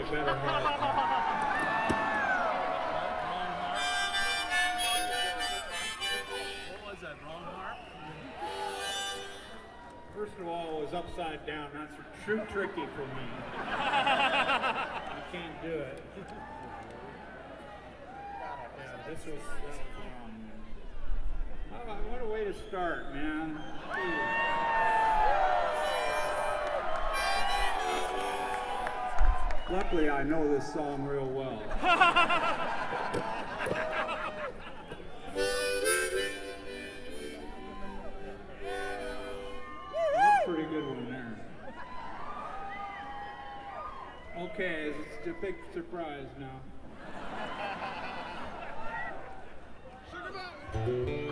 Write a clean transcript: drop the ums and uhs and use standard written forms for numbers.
better harp. What was that, wrong harp? First of all, it was upside down. That's too tricky for me. I can't do it. Yeah, that was wrong. What a way to start, man. Luckily, I know this song real well. That's a pretty good one there. Okay, it's a big surprise now. Sugar Mountain!